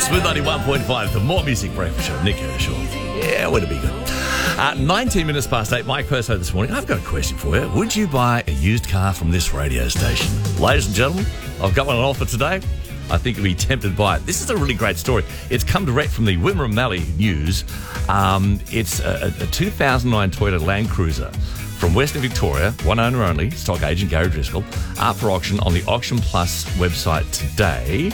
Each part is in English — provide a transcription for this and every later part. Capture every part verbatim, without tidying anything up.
Smooth ninety-one point five, the more music breakfast show. Nick Herschel. Yeah, would it be good? Uh, nineteen minutes past eight, Mike Perso this morning. I've got a question for you. Would you buy a used car from this radio station? Ladies and gentlemen, I've got one on offer today. I think you'll be tempted by it. This is a really great story. It's come direct from the Wimmera Mallee News. Um, it's a, a two thousand nine Toyota Land Cruiser from Western Victoria, one owner only, stock agent Gary Driscoll, up for auction on the Auction Plus website today.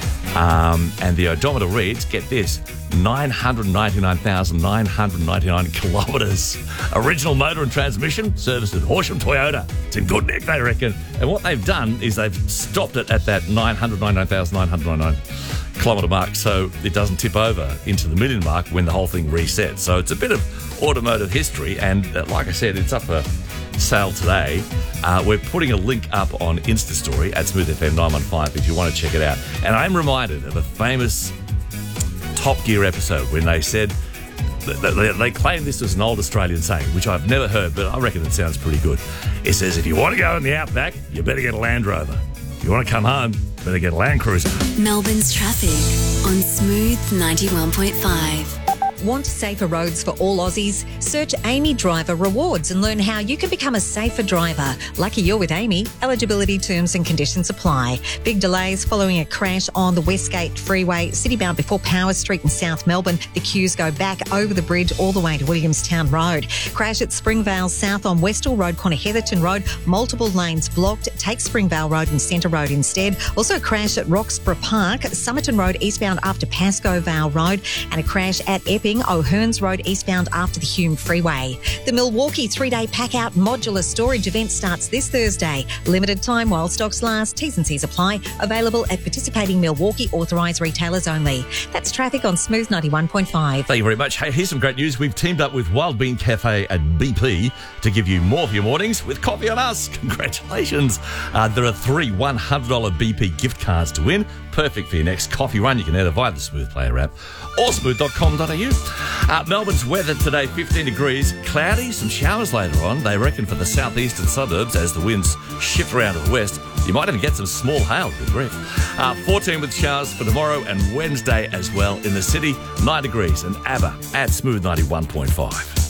Um, and the odometer reads, get this, nine hundred ninety-nine thousand nine hundred ninety-nine kilometres. Original motor and transmission, serviced at Horsham Toyota. It's in good nick, they reckon. And what they've done is they've stopped it at that nine hundred ninety-nine thousand nine hundred ninety-nine kilometre mark so it doesn't tip over into the million mark when the whole thing resets. So it's a bit of automotive history, and uh, like I said, it's up for sale today. Uh, we're putting a link up on Insta Story at Smooth F M nine one five if you want to check it out. And I'm reminded of a famous Top Gear episode when they said, they, they claim this was an old Australian saying, which I've never heard, but I reckon it sounds pretty good. It says, if you want to go in the outback, you better get a Land Rover. If you want to come home, you better get a Land Cruiser. Melbourne's traffic on Smooth ninety-one point five. Want safer roads for all Aussies? Search Amy Driver Rewards and learn how you can become a safer driver. Lucky you're with Amy. Eligibility terms and conditions apply. Big delays following a crash on the Westgate Freeway, citybound before Power Street in South Melbourne. The queues go back over the bridge all the way to Williamstown Road. Crash at Springvale South on Westall Road, Connor Heatherton Road. Multiple lanes blocked. Take Springvale Road and Centre Road instead. Also a crash at Roxburgh Park, Somerton Road eastbound after Pascoe Vale Road, and a crash at Epping, O'Hearns Road eastbound after the Hume Freeway. The Milwaukee three-day pack-out modular storage event starts this Thursday. Limited time while stocks last. T's and C's apply. Available at participating Milwaukee authorised retailers only. That's traffic on Smooth ninety-one point five. Thank you very much. Hey, here's some great news. We've teamed up with Wild Bean Cafe at B P to give you more of your mornings with coffee on us. Congratulations. Uh, there are three one hundred dollars B P gift cards to win. Perfect for your next coffee run. You can enter via the Smooth Player app or smooth dot com dot a u. Uh, Melbourne's weather today, fifteen degrees, cloudy, some showers later on. They reckon for the southeastern suburbs as the winds shift around to the west. You might even get some small hail, good grief. Uh, fourteen with showers for tomorrow and Wednesday as well in the city, nine degrees. And ABBA at Smooth ninety-one point five.